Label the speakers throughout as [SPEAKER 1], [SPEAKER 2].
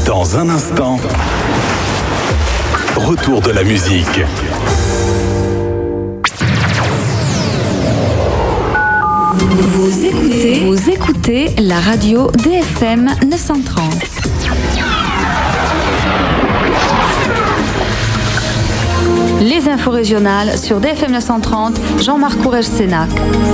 [SPEAKER 1] Dans un instant, retour de la musique.
[SPEAKER 2] Vous écoutez la radio DFM 930. Les infos régionales sur DFM 930, Jean-Marc Courrèges-Sénac.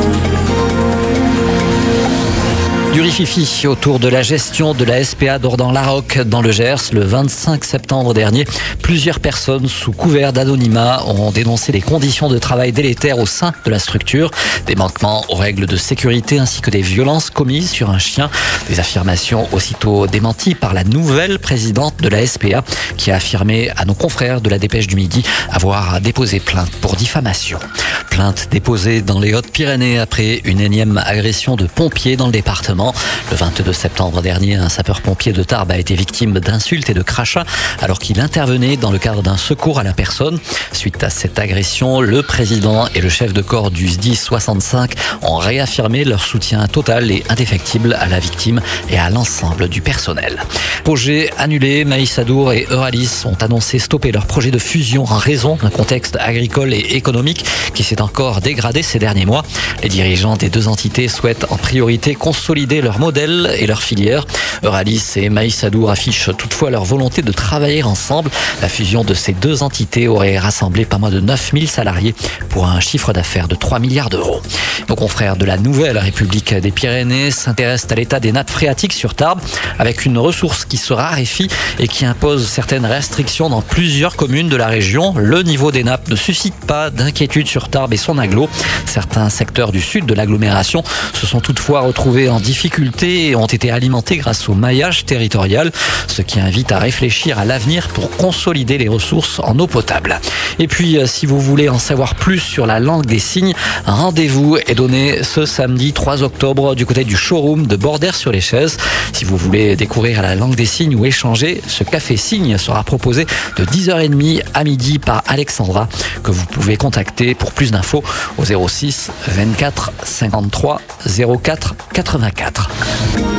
[SPEAKER 3] Du rififi autour de la gestion de la SPA d'Ordan-la-Roque dans le Gers. Le 25 septembre dernier, plusieurs personnes sous couvert d'anonymat ont dénoncé les conditions de travail délétères au sein de la structure, des manquements aux règles de sécurité ainsi que des violences commises sur un chien. Des affirmations aussitôt démenties par la nouvelle présidente de la SPA qui a affirmé à nos confrères de la Dépêche du Midi avoir déposé plainte pour diffamation. Plainte déposée dans les Hautes-Pyrénées après une énième agression de pompiers dans le département. Le 22 septembre dernier, un sapeur-pompier de Tarbes a été victime d'insultes et de crachats alors qu'il intervenait dans le cadre d'un secours à la personne. Suite à cette agression, le président et le chef de corps du SDIS 65 ont réaffirmé leur soutien total et indéfectible à la victime et à l'ensemble du personnel. Projet annulé, Maïs Adour et Euralis ont annoncé stopper leur projet de fusion en raison d'un contexte agricole et économique qui s'est encore dégradé ces derniers mois. Les dirigeants des deux entités souhaitent en priorité consolider leur modèle et leur filière. Euralis et Maïs Adour affichent toutefois leur volonté de travailler ensemble. La fusion de ces deux entités aurait rassemblé pas moins de 9000 salariés pour un chiffre d'affaires de 3 milliards d'euros. Nos confrères de la Nouvelle République des Pyrénées s'intéressent à l'état des nappes phréatiques sur Tarbes avec une ressource qui se raréfie et qui impose certaines restrictions dans plusieurs communes de la région. Le niveau des nappes ne suscite pas d'inquiétude sur Tarbes et son agglo. Certains secteurs du sud de l'agglomération se sont toutefois retrouvés en difficulté et ont été alimentés grâce au maillage territorial, ce qui invite à réfléchir à l'avenir pour consolider les ressources en eau potable. Et puis, si vous voulez en savoir plus sur la langue des signes, un rendez-vous est donné ce samedi 3 octobre du côté du showroom de Bordères-sur-les-Chaises. Si vous voulez découvrir la langue des signes ou échanger, ce café signe sera proposé de 10h30 à midi par Alexandra, que vous pouvez contacter pour plus d'infos au 06 24 53 04 84.